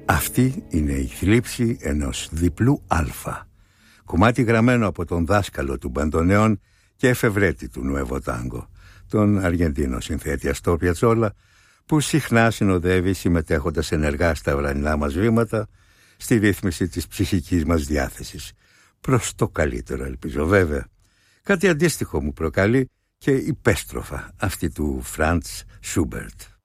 Αυτή είναι η θλίψη ενός διπλού αλφα. Κομμάτι γραμμένο από τον δάσκαλο του μπαντονέων και εφευρέτη του Νουέβο Τάγκο, τον Αργεντίνο συνθέτη Αστόρ Πιατσόλα, που συχνά συνοδεύει συμμετέχοντας ενεργά στα ουρανινά μας βήματα στη ρύθμιση της ψυχικής μας διάθεσης. Προς το καλύτερο, ελπίζω βέβαια. Κάτι αντίστοιχο μου προκαλεί και υπέστροφα αυτή του Φραντς Σούμπερτ.